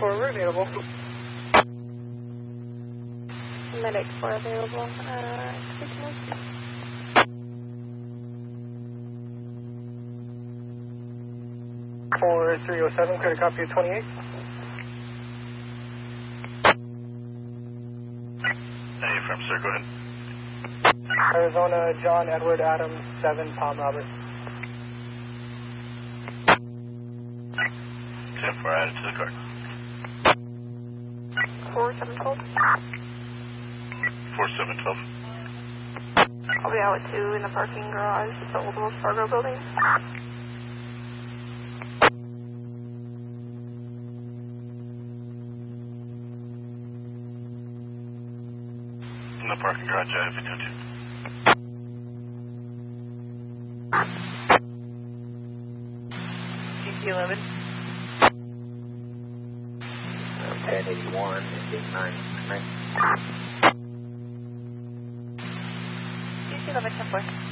4 available. Medic 4 available. 4307, clear to copy 28. Hey, from sir, go ahead. Arizona, John Edward Adams, 7, Tom Robert. 10-4, added to the car. 4712. 4712. I'll be out at 2 in the parking garage at the old Wells Fargo building. In the parking garage, if you do too. GT11. 1081, ending 9. GT11 10-4.